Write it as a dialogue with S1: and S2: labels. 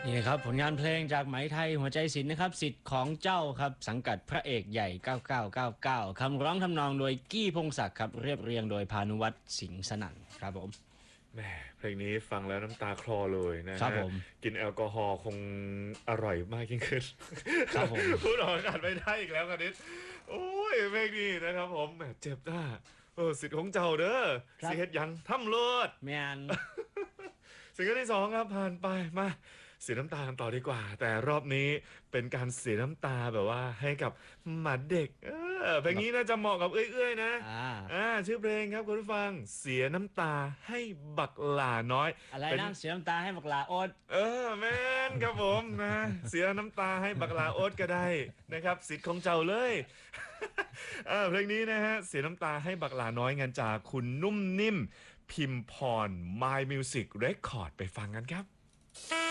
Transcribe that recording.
S1: นี่นะครับผลงานเพลงจากไหมไทยหัวใจศิลป์นะครับสิทธิ์ของเจ้าครับสังกัดพระเอกใหญ่9999คำร้องทำนองโดยกี้พงศักดิ์ครับเรียบเรียงโดยพานุวัฒน์สิงห์สนั่นครับผม
S2: แหมเพลงนี้ฟังแล้วน้ำตาคลอเลยนะ
S1: ครับ
S2: ฮะ
S1: ผม
S2: กินแอลกอฮอล์คงอร่อยมากยิ่งขึ้น
S1: ครับผม
S2: พูดออกอากาศไม่ได้อีกแล้วกันนิดโอ้ยเพลงนี้นะครับผมแหมเจ็บหน้าสิทธิ์ของเจ้าเด้อสิเฮ็ดหยังทำเลิศ
S1: แมน
S2: สิ่งที่สองครับผ่านไปมาเสียน้ำตากันต่อดีกว่าแต่รอบนี้เป็นการเสียน้ำตาแบบว่าให้กับหมาเด็กเพลงนี้น่าจะเหมาะกับเอื้อยๆนะชื่อเพลงครับคุณผู้ฟังเสียน้ำตาให้บักหลาน้อย
S1: อะไร
S2: เป็น
S1: นะเสียน้ำตาให้บักลาโอด
S2: แม่นครับผมนะเสียน้ำตาให้บักหลาโอ๊ตก็ได้นะครับสิทธิ์ของเจ้าเลยเพลงนี้นะฮะเสียน้ำตาให้บักหลาน้อยงานจากคุณนุ่มนิ่มพิมพร My Music Record ไปฟังกันครับ